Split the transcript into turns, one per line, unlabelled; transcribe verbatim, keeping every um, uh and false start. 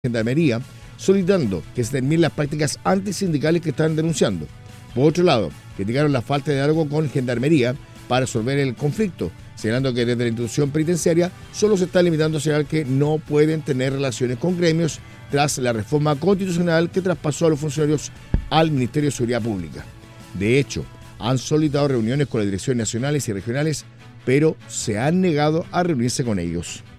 Gendarmería, solicitando que se terminen las prácticas antisindicales que están denunciando. Por otro lado, criticaron la falta de diálogo con Gendarmería para resolver el conflicto, señalando que desde la institución penitenciaria solo se está limitando a señalar que no pueden tener relaciones con gremios tras la reforma constitucional que traspasó a los funcionarios al Ministerio de Seguridad Pública. De hecho, han solicitado reuniones con las direcciones nacionales y regionales, pero se han negado a reunirse con ellos.